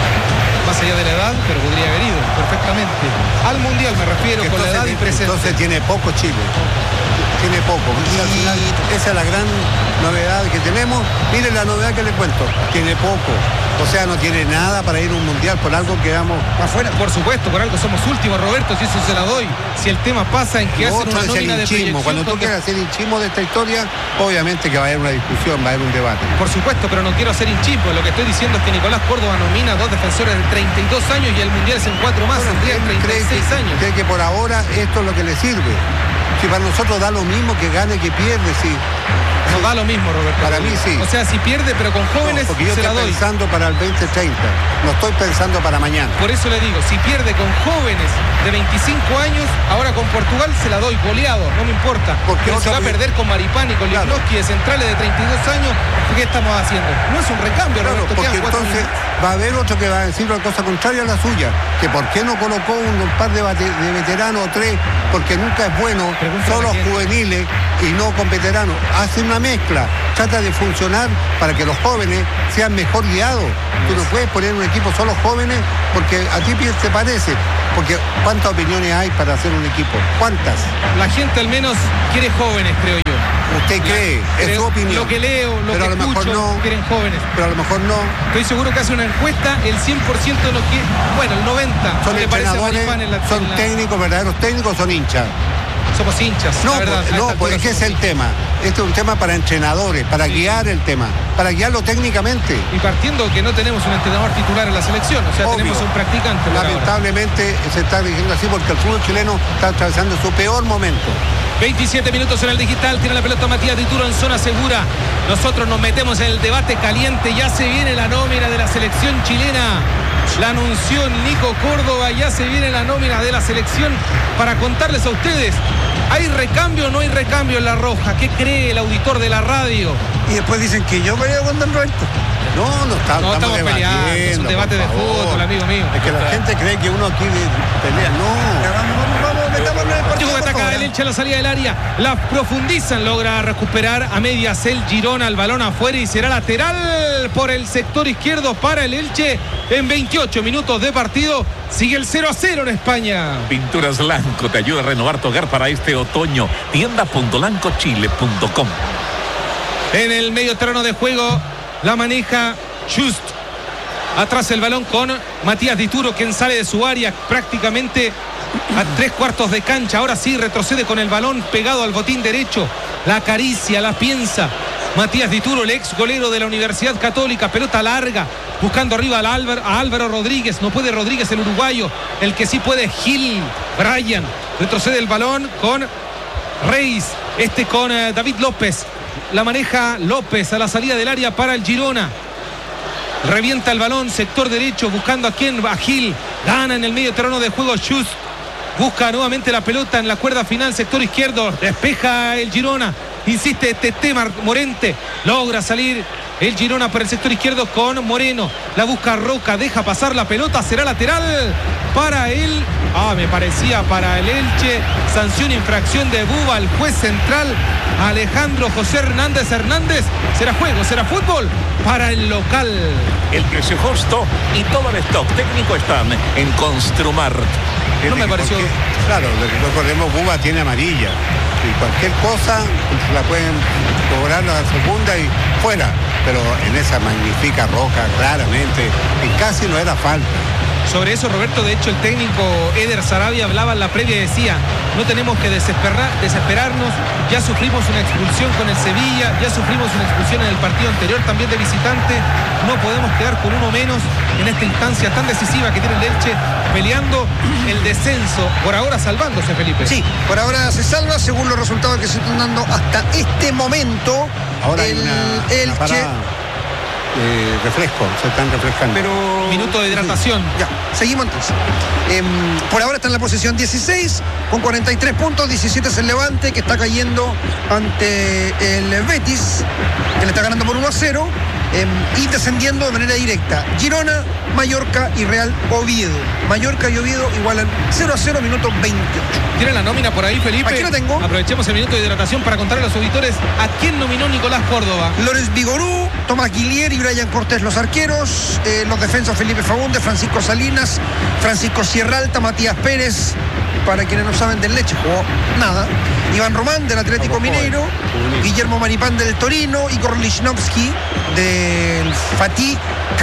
A: Más allá de la edad, pero podría haber ido perfectamente. Al Mundial me refiero,
C: que
A: con
C: entonces,
A: la edad y presencia.
C: Entonces tiene poco Chile. Tiene poco. Y al final, esa es la gran novedad que tenemos. Miren la novedad que les cuento. Tiene poco. O sea, no tiene nada para ir a un Mundial, por algo quedamos
A: afuera. Por supuesto, por algo somos últimos, Roberto, si eso se la doy. Si el tema pasa en que hacen una nómina de proyección.
C: Cuando tú
A: donde...
C: quieras hacer hinchismo de esta historia, obviamente que va a haber una discusión, va a haber un debate.
A: Por supuesto, pero no quiero hacer hinchismo. Lo que estoy diciendo es que Nicolás Córdoba nomina a dos defensores de treinta y dos años y el Mundial es en cuatro más,
C: bueno,
A: tendría treinta y seis
C: que,
A: años.
C: Cree que por ahora esto es lo que le sirve. Si para nosotros da lo mismo que gane que pierde, sí.
A: No da lo mismo, Roberto.
C: Para mí sí.
A: O sea, si pierde, pero con jóvenes,
C: no, porque yo
A: se la
C: estoy
A: doy.
C: pensando para el veinte treinta. No estoy pensando para mañana.
A: Por eso le digo, si pierde con jóvenes de veinticinco años, ahora con Portugal se la doy, goleado, no me importa.
C: Porque
A: pero si va a perder con Maripán y con
C: claro.
A: Lipnowski de centrales de treinta y dos años, ¿qué estamos haciendo? No es un recambio,
C: Claro,
A: Roberto.
C: porque entonces va a haber otro que va a decir una cosa contraria a la suya, que por qué no colocó un, un par de, bate, de veteranos o tres, porque nunca es bueno,
A: Pregúntale
C: solo juveniles y no con veteranos. Hace una mezcla, trata de funcionar para que los jóvenes sean mejor guiados. Tú no puedes poner un equipo solo jóvenes porque a ti te parece, porque ¿cuántas opiniones hay para hacer un equipo? ¿Cuántas?
A: La gente al menos quiere jóvenes, creo yo.
C: ¿Usted cree?
A: Creo,
C: es su opinión.
A: Lo que leo, lo
C: pero
A: que
C: a lo
A: escucho,
C: mejor no,
A: quieren jóvenes.
C: Pero a lo mejor no.
A: Estoy seguro que hace una encuesta, el cien por ciento no quiere, bueno, el noventa por ciento.
C: Son
A: le parece a
C: entrenadores,
A: Maripán en la,
C: son
A: en la...
C: técnicos, verdaderos técnicos, son hinchas.
A: Somos hinchas,
C: No,
A: la verdad.
C: por, no, porque ese es el tema. Este es un tema para entrenadores, para sí. guiar el tema, para guiarlo técnicamente.
A: Y partiendo que no tenemos un entrenador titular en la selección, o sea, Obvio. tenemos un practicante.
C: Lamentablemente se está diciendo así porque el fútbol chileno está atravesando su peor momento.
A: veintisiete minutos en el digital, tiene la pelota Matías Dituro en zona segura. Nosotros nos metemos en el debate caliente, ya se viene la nómina de la selección chilena. La anunció Nico Córdoba, ya se viene la nómina de la selección para contarles a ustedes. ¿Hay recambio o no hay recambio en la roja? ¿Qué cree el auditor de la radio?
D: Y después dicen que yo peleo con Don Roberto.
C: No, no, está,
A: no
C: estamos,
A: estamos peleando, es un debate de fútbol, amigo mío.
C: Es que la gente cree que uno aquí pelea. No.
D: Ya vamos, vamos, vamos, metámonos en el partido.
A: Llegó ataca el Elche a la salida del área. La profundizan, logra recuperar a medias el Girona, el balón afuera y será lateral por el sector izquierdo para el Elche en veintiocho minutos de partido. Sigue el cero a cero en España.
B: Pinturas Lanco te ayuda a renovar tu hogar para este otoño. tienda punto lanco chile punto com.
A: En el medio terreno de juego la maneja Just. Atrás el balón con Matías Dituro, quien sale de su área prácticamente a tres cuartos de cancha. Ahora sí retrocede con el balón pegado al botín derecho. La acaricia, la piensa. Matías Dituro, el ex golero de la Universidad Católica. Pelota larga, buscando arriba al Álvaro, a Álvaro Rodríguez. No puede Rodríguez, el uruguayo. El que sí puede, Gil. Brian. Retrocede el balón con Reis. Este con eh, David López. La maneja López a la salida del área para el Girona. Revienta el balón, sector derecho, buscando a quién, a Gil. Gana en el medio terreno de juego Just. Busca nuevamente la pelota en la cuerda final, sector izquierdo. Despeja el Girona. insiste Tete Morente, logra salir el Girona por el sector izquierdo con Moreno, la busca Roca, deja pasar la pelota, será lateral para él, ah, me parecía para el Elche, sanción, infracción de Buba, el juez central Alejandro José Hernández Hernández, será juego, será fútbol para el local.
B: El precio justo y todo el stock técnico están en Construmart.
A: No me pareció.
C: Porque, claro, recordemos, Buba tiene amarilla y cualquier cosa la pueden cobrar la segunda y fuera, pero en esa magnífica Roca claramente y casi no era falta.
A: Sobre eso, Roberto, de hecho el técnico Eder Sarabia hablaba en la previa y decía, no tenemos que desesperar, desesperarnos, ya sufrimos una expulsión con el Sevilla, ya sufrimos una expulsión en el partido anterior también de visitante, no podemos quedar con uno menos en esta instancia tan decisiva que tiene el Elche, peleando el descenso, por ahora salvándose, Felipe.
D: Sí, por ahora se salva según los resultados que se están dando hasta este momento.
C: Ahora
D: el
C: hay una,
D: Elche...
C: una parada, eh, refresco, se están refrescando.
D: Pero...
A: Minuto de hidratación.
D: Ya, seguimos entonces. Eh, por ahora está en la posición dieciséis, con cuarenta y tres puntos, diecisiete es el Levante, que está cayendo ante el Betis, que le está ganando por uno a cero, eh, y descendiendo de manera directa Girona, Mallorca y Real Oviedo. Mallorca y Oviedo igualan cero a cero, minuto veintiocho.
A: ¿Tiene la nómina por ahí, Felipe?
D: Aquí la tengo.
A: Aprovechemos el minuto de hidratación para contarle a los auditores a quién nominó Nicolás Córdoba.
D: Lorenz Vigorú, Tomás Guillier y Brian Cortés los arqueros, eh, los defensas Felipe Fagundes, Francisco Salinas, Francisco Sierralta, Matías Pérez, para quienes no saben del Leche, jugó nada, Iván Román del Atlético Mineiro, Guillermo Maripán del Torino, Igor Lichnowsky del Fatih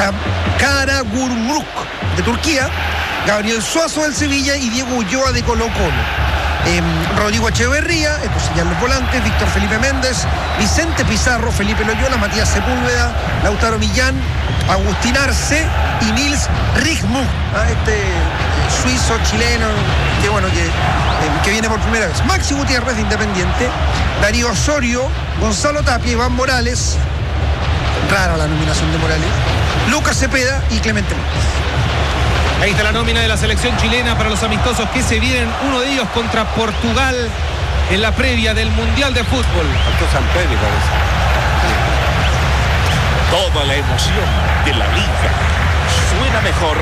D: Karagümrük de Turquía, Gabriel Suazo del Sevilla y Diego Ulloa de Colo Colo. Eh, Rodrigo Echeverría, estos serían los volantes, Víctor Felipe Méndez, Vicente Pizarro, Felipe Loyola, Matías Sepúlveda, Lautaro Millán, Agustín Arce y Nils Rickmuth, ¿ah? este eh, suizo chileno que bueno que, eh, que viene por primera vez. Maxi Gutiérrez de Independiente, Darío Osorio, Gonzalo Tapia, Iván Morales, rara la nominación de Morales, Lucas Cepeda y Clemente Montes.
A: Ahí está la nómina de la selección chilena para los amistosos que se vienen, uno de ellos contra Portugal en la previa del Mundial de Fútbol.
C: Faltó San Pedro, parece.
B: Toda la emoción de la liga suena mejor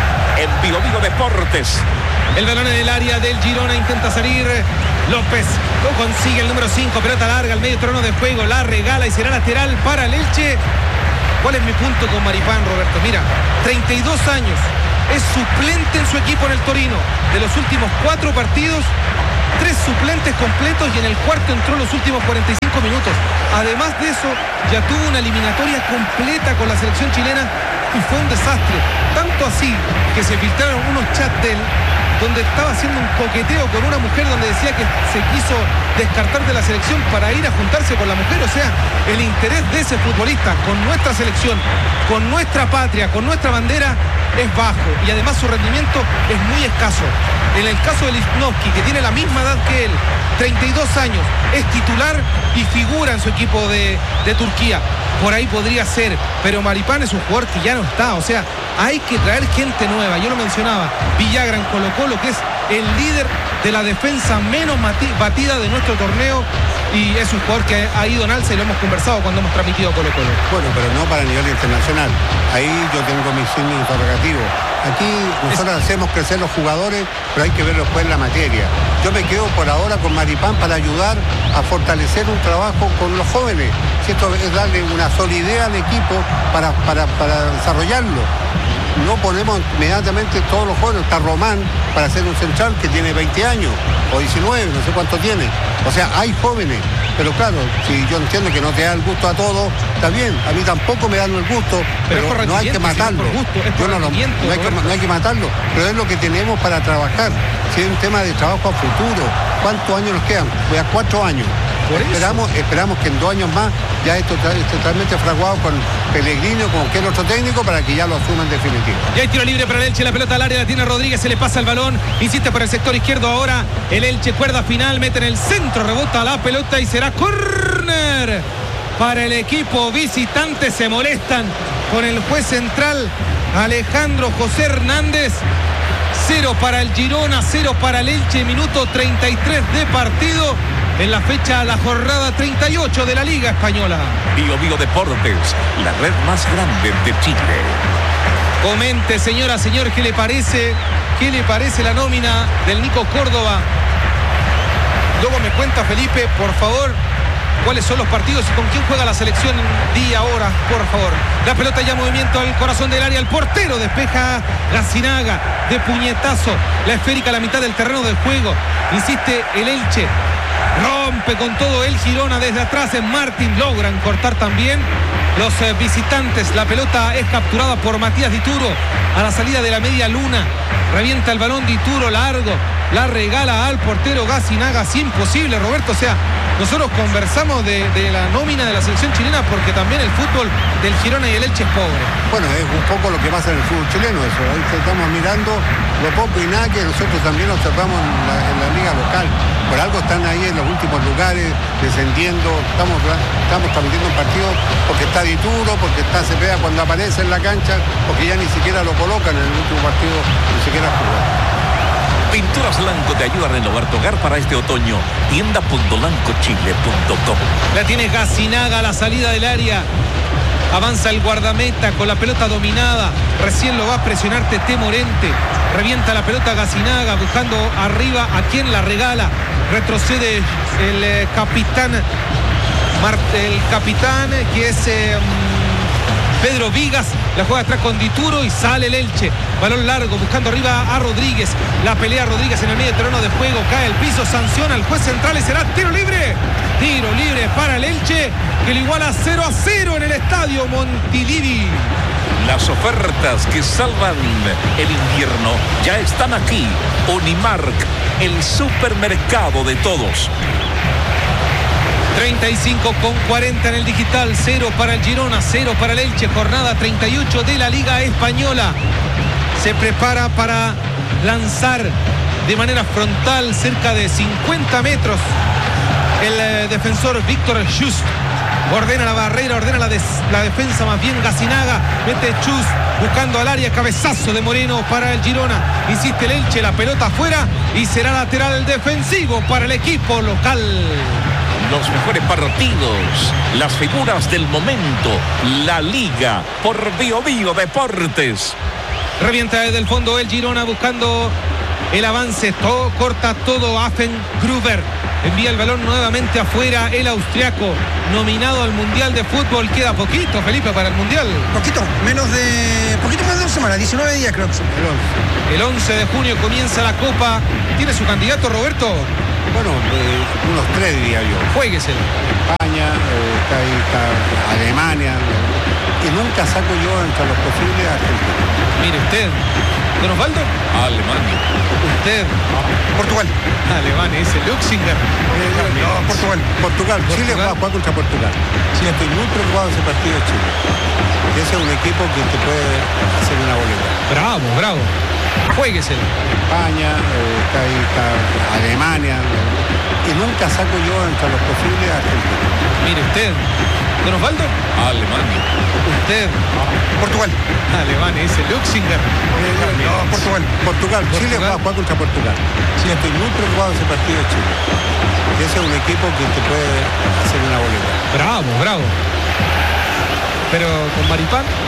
B: en Vivo Vivo Deportes.
A: El balón en el área del Girona, intenta salir López, no consigue el número cinco, pelota larga al medio terreno de juego, la regala y será lateral para el Elche. ¿Cuál es mi punto con Maripán, Roberto? Mira, treinta y dos años, es suplente en su equipo en el Torino. De los últimos cuatro partidos, tres suplentes completos y en el cuarto entró los últimos cuarenta y cinco minutos. Además de eso, ya tuvo una eliminatoria completa con la selección chilena y fue un desastre. Tanto así que se filtraron unos chats de él donde estaba haciendo un coqueteo con una mujer donde decía que se quiso descartar de la selección para ir a juntarse con la mujer. O sea, el interés de ese futbolista con nuestra selección, con nuestra patria, con nuestra bandera es bajo y además su rendimiento es muy escaso. En el caso de Lichnowsky, que tiene la misma edad que él, treinta y dos años, es titular y figura en su equipo de, de Turquía. Por ahí podría ser, pero Maripán es un jugador que ya no está, o sea, hay que traer gente nueva. Yo lo mencionaba, Villagra en Colo Colo, que es el líder de la defensa menos batida de nuestro torneo y es un jugador que ha ido en alza y lo hemos conversado cuando hemos transmitido Colo Colo.
C: Bueno, pero no para nivel internacional. Ahí yo tengo mis signos interrogativos. Aquí nosotros es... hacemos crecer los jugadores, pero hay que ver después la materia. Yo me quedo por ahora con Maripán para ayudar a fortalecer un trabajo con los jóvenes. Si esto es darle una solidez al equipo para, para, para desarrollarlo. No ponemos inmediatamente todos los jóvenes. Está Román para hacer un central que tiene veinte años o diecinueve, no sé cuánto tiene. O sea, hay jóvenes, pero claro, si yo entiendo que no te da el gusto a todos, está bien, a mí tampoco me dan el gusto, pero, pero no hay que matarlo.
A: Si no, gusto,
C: yo no, no, no, hay que, no hay que matarlo, pero es lo que tenemos para trabajar. Si es un tema de trabajo a futuro, ¿cuántos años nos quedan? Voy a cuatro años. Esperamos, esperamos que en dos años más ya esto esté totalmente fraguado con Pellegrino, con cualquier otro técnico, para que ya lo asuman definitivo.
A: Y hay tiro libre para el Elche, la pelota al área la tiene Rodríguez, se le pasa el balón, insiste por el sector izquierdo ahora, el Elche, cuerda final, mete en el centro, rebota la pelota y será córner para el equipo visitante. Se molestan con el juez central Alejandro José Hernández. Cero para el Girona, cero para el Elche, minuto treinta y tres de partido. en la fecha, la jornada treinta y ocho de la Liga Española.
B: Bio Bio Deportes, la red más grande de Chile.
A: Comente, señora, señor, ¿qué le parece? ¿Qué le parece la nómina del Nico Córdoba? Luego me cuenta, Felipe, por favor, cuáles son los partidos y con quién juega la selección día, hora, por favor. La pelota ya en movimiento al corazón del área, el portero despeja Gacinaga de puñetazo, la esférica a la mitad del terreno de juego, insiste el Elche, rompe con todo el Girona desde atrás, en Martín logran cortar también los eh, visitantes. La pelota es capturada por Matías Dituro a la salida de la media luna, revienta el balón Dituro largo, la regala al portero Gacinaga, es imposible, Roberto, o sea, nosotros conversamos de, de la nómina de la selección chilena porque también el fútbol del Girona y el Elche es pobre.
C: Bueno, es un poco lo que pasa en el fútbol chileno, eso. Ahí estamos mirando lo poco y nada que nosotros también observamos en la, en la liga local. Por algo están ahí en los últimos lugares, descendiendo, estamos, estamos transmitiendo un partido porque está Dituro, porque está Cepeda cuando aparece en la cancha, porque ya ni siquiera lo colocan en el último partido, ni siquiera juega.
B: Pinturas Blanco te ayuda a renovar tu hogar para este otoño. tienda punto blanco chile punto com.
A: La tiene Gacinaga a la salida del área. Avanza el guardameta con la pelota dominada. Recién lo va a presionar Tete Morente. Revienta la pelota Gacinaga buscando arriba a quien la regala. Retrocede el eh, capitán. Mar, el capitán que es eh, Pedro Vigas. La juega atrás con Dituro y sale el Elche. Balón largo buscando arriba a Rodríguez. La pelea Rodríguez en el medio terreno de juego. Cae el piso, sanciona al juez central y será tiro libre. Tiro libre para el Elche, que le iguala cero a cero en el estadio Montilivi.
B: Las ofertas que salvan el invierno ya están aquí. Unimark, el supermercado de todos.
A: treinta y cinco con cuarenta en el digital, cero para el Girona, cero para el Elche, jornada treinta y ocho de la Liga Española. Se prepara para lanzar de manera frontal cerca de cincuenta metros el eh, defensor Víctor Just. Ordena la barrera, ordena la, des, la defensa más bien Gacinaga, mete Chus buscando al área, cabezazo de Moreno para el Girona, insiste el Elche, la pelota afuera y será lateral defensivo para el equipo local.
B: Los mejores partidos, las figuras del momento, la Liga por Bio Bio Deportes.
A: Revienta desde el fondo el Girona buscando el avance, todo, corta todo Afen Gruber. Envía el balón nuevamente afuera el austriaco, nominado al Mundial de Fútbol. Queda poquito, Felipe, para el Mundial.
D: Poquito, menos de... Poquito más de dos semanas, diecinueve días creo que son.
A: El once de junio comienza la Copa. ¿Tiene su candidato, Roberto?
C: Bueno, eh, unos tres diría yo.
A: Juégueselo.
C: España, eh, está ahí, está Alemania, eh, y nunca saco yo entre los posibles a Argentina.
A: Mire usted, don Osvaldo.
B: Alemania.
A: Usted.
D: Portugal.
A: Alemania, dice Luxinger.
C: Eh, no, Portugal. Portugal. Chile va a jugar contra Portugal. Sí, estoy muy preocupado de ese partido de Chile. Ese es un equipo que te puede hacer una boleta.
A: Bravo, bravo. Juégueselo.
C: España, eh, está ahí, está Alemania, eh, y nunca saco yo entre los posibles a Argentina.
A: Mire usted, don Osvaldo.
B: Alemania.
A: Usted.
D: Portugal.
A: Alemania, dice Luxinger.
C: Eh, no, Portugal. Portugal. Chile va a jugar contra Portugal. Sí, estoy muy preocupado de ese partido de Chile. Ese es un equipo que te puede hacer una boleta.
A: Bravo, bravo. Pero con Maripán.